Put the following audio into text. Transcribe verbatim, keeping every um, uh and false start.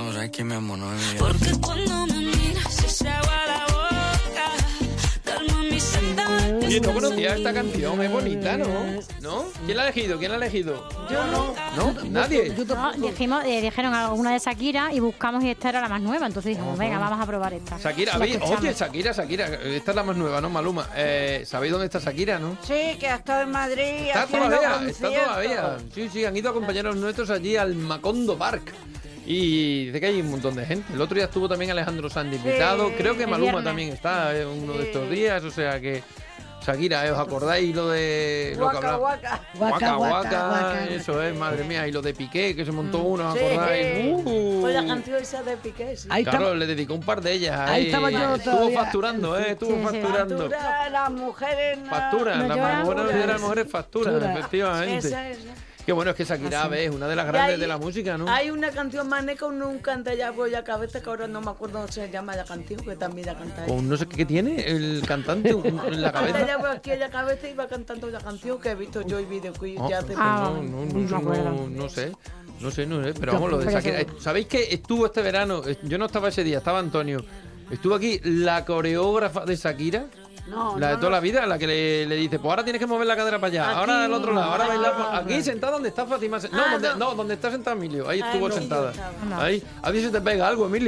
Vamos, ¿sabes quién me amonó? Porque cuando me miras se agua la boca, calma mi senda. Oye, no conocía esta canción, es bonita, ¿no? ¿No? ¿Quién la ha elegido? ¿Quién la ha elegido? Yo no. ¿No? ¿Nadie? Yo No, tampoco. dijimos, eh, dijeron alguna de Shakira y buscamos y esta era la más nueva. Entonces dijimos, venga, vamos a probar esta. Shakira, La ¿habéis- escuchamos. oye, Shakira, Shakira, esta es la más nueva, ¿no, Maluma? Eh, ¿Sabéis dónde está Shakira, no? Sí, que ha estado en Madrid Está haciendo todavía, conciertos. está todavía. Sí, sí, han ido compañeros nuestros allí al Macondo Park. Y dice que hay un montón de gente. El otro día estuvo también Alejandro Sanz invitado. Sí, Creo que el Maluma viernes. también está eh, uno de Sí. estos días. O sea que, Shakira, ¿eh? ¿Os acordáis lo de lo que Guaca, hablaba? guaca. Guaca, Guaca, guaca, guaca, eso es, madre mía. Y lo de Piqué, que se montó uno, ¿os Sí, acordáis? Uh. pues la canción esa de Piqué, sí. Ahí Claro, estaba- le dedicó un par de ellas. Ahí estaba yo Estuvo todavía. facturando, ¿eh? Estuvo Sí, sí. facturando. Factura, las mujeres no- Factura, No las lloran. mujeres de las mujeres facturan, Factura. efectivamente. Esa, esa. Qué bueno es que Shakira, Así. ¿ves? Una de las Y grandes hay- de la música, ¿no? Hay una canción más con un canta ya voy a cabeza que ahora no me acuerdo cómo se llama la canción, que también la canta ella. Con no sé qué tiene el cantante un- en la Canta cabeza. ya voy aquí a la cabeza y va cantando la canción que he visto yo y videoclip Oh, ya hace Ah, no, no, no me no, acuerdo. no, no sé. No sé, no sé, pero vamos, lo de Pero Shakira. seguro. ¿Sabéis que estuvo este verano? eh, Yo no estaba ese día, estaba Antonio. Estuvo aquí la coreógrafa de Shakira, No, la de no, toda no. la vida, la que le, le dice, pues ahora tienes que mover la cadera para allá, Aquí. ahora al otro lado, ahora bailar por- Ah, aquí sentada donde está Fátima. Se- No, Ah, donde, no. no, donde está sentada Emilio. Ahí Ah, estuvo no, sentada. yo estaba. Ahí. A ver si te pega algo, Emilio.